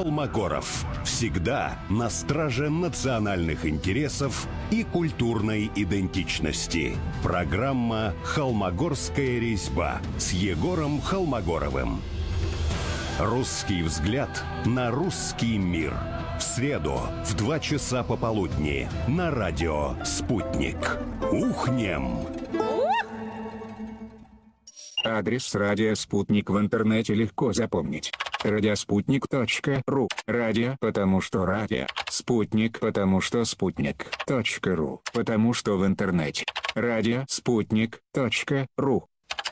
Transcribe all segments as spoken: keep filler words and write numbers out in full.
Холмогоров. Всегда на страже национальных интересов и культурной идентичности. Программа «Холмогорская резьба» с Егором Холмогоровым. Русский взгляд на русский мир. В среду в два часа пополудни на радио «Спутник». Ухнем! Адрес радио «Спутник» в интернете легко запомнить. радиоспутник точка ру. Радио, потому что радио. Спутник, потому что спутник. Точка ру, потому что в интернете. радио спутник точка ру.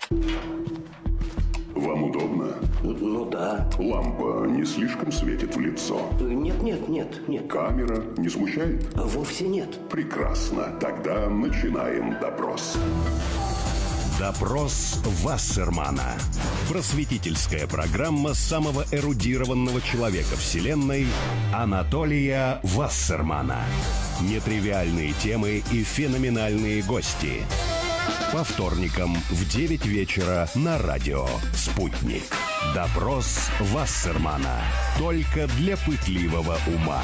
Вам удобно? Ну да. Лампа не слишком светит в лицо? Нет, нет, нет, нет. Камера не смущает? Вовсе нет. Прекрасно. Тогда начинаем допрос. Допрос Вассермана. Просветительская программа самого эрудированного человека Вселенной Анатолия Вассермана. Нетривиальные темы и феноменальные гости. По вторникам в девять вечера на радио «Спутник». Допрос Вассермана. Только для пытливого ума.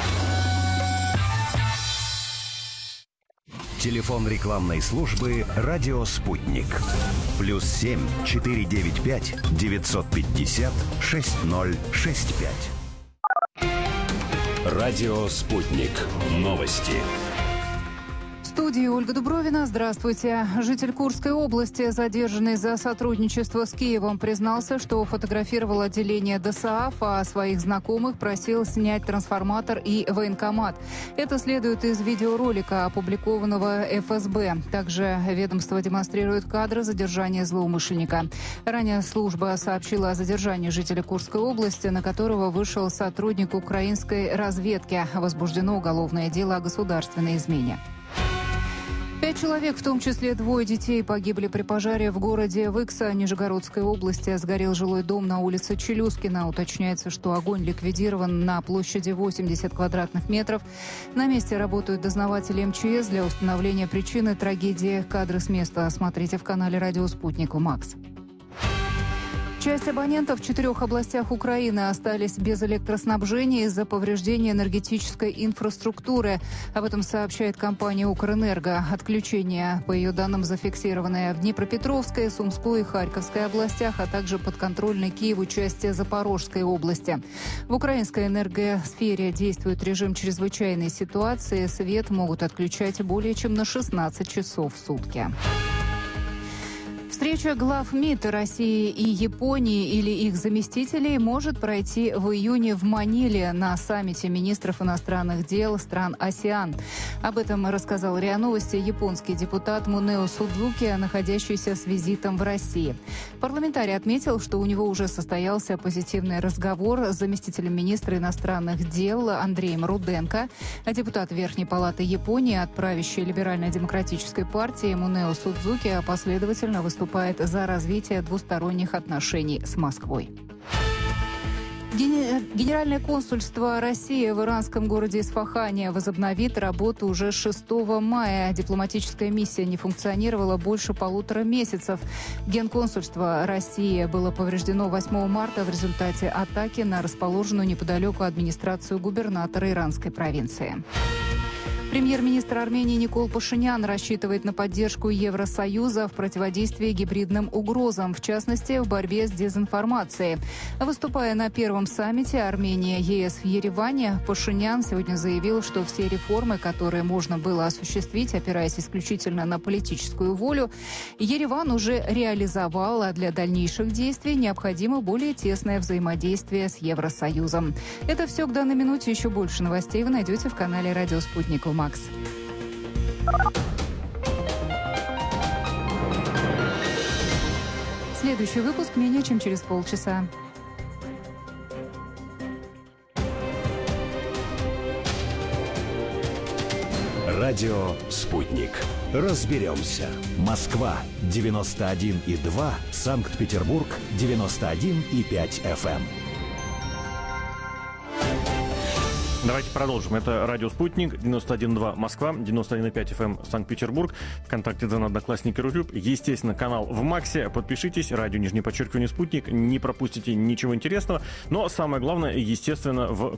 Телефон рекламной службы «Радио Спутник». Плюс семь четыре девять пять девятьсот пятьдесят шесть ноль шесть пять. Радио Спутник. Новости. В студии Ольга Дубровина. Здравствуйте. Житель Курской области, задержанный за сотрудничество с Киевом, признался, что фотографировал отделение ДОСААФ, а своих знакомых просил снять трансформатор и военкомат. Это следует из видеоролика, опубликованного эф эс бэ. Также ведомство демонстрирует кадры задержания злоумышленника. Ранее служба сообщила о задержании жителя Курской области, на которого вышел сотрудник украинской разведки. Возбуждено уголовное дело о государственной измене. Пять человек, в том числе двое детей, погибли при пожаре в городе Выкса Нижегородской области. Сгорел жилой дом на улице Челюскина. Уточняется, что огонь ликвидирован на площади восемьдесят квадратных метров. На месте работают дознаватели эм че эс для установления причины трагедии. Кадры с места смотрите в канале «Радио Спутник» МАКС. Часть абонентов в четырех областях Украины остались без электроснабжения из-за повреждения энергетической инфраструктуры. Об этом сообщает компания «Укрэнерго». Отключение, по ее данным, зафиксированное в Днепропетровской, Сумской и Харьковской областях, а также подконтрольной Киеву части Запорожской области. В украинской энергосфере действует режим чрезвычайной ситуации. Свет могут отключать более чем на шестнадцать часов в сутки. Встреча глав МИД России и Японии или их заместителей может пройти в июне в Маниле на саммите министров иностранных дел стран АСЕАН. Об этом рассказал РИА Новости японский депутат Мунео Судзуки, находящийся с визитом в России. Парламентарий отметил, что у него уже состоялся позитивный разговор с заместителем министра иностранных дел Андреем Руденко. А депутат Верхней палаты Японии от правящей либерально-демократической партии Мунео Судзуки последовательно выступает за развитие двусторонних отношений с Москвой. Генеральное консульство России в иранском городе Исфахане возобновит работу уже шестого мая. Дипломатическая миссия не функционировала больше полутора месяцев. Генконсульство России было повреждено восьмого марта в результате атаки на расположенную неподалеку администрацию губернатора иранской провинции. Премьер-министр Армении Никол Пашинян рассчитывает на поддержку Евросоюза в противодействии гибридным угрозам, в частности, в борьбе с дезинформацией. Выступая на первом саммите Армения-ЕС в Ереване, Пашинян сегодня заявил, что все реформы, которые можно было осуществить, опираясь исключительно на политическую волю, Ереван уже реализовал, а для дальнейших действий необходимо более тесное взаимодействие с Евросоюзом. Это все к данной минуте. Еще больше новостей вы найдете в канале «Радио Спутник» МАКС. Следующий выпуск менее чем через полчаса. Радио «Спутник». Разберемся. Москва девяносто один и два, Санкт-Петербург девяносто один и пять эф эм. Давайте продолжим. Это радио «Спутник», девяносто один и два Москва, девяносто один и пять эф эм Санкт-Петербург, ВКонтакте, Дзен, Одноклассники, Рутюб, естественно, канал в МАКСе. Подпишитесь, радио, нижнее подчеркивание, «Спутник», не пропустите ничего интересного. Но самое главное, естественно, в